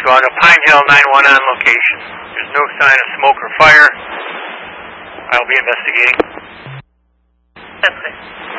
Mississauga, Pine Hill 911 on location. There's no sign of smoke or fire. I'll be investigating. That's it.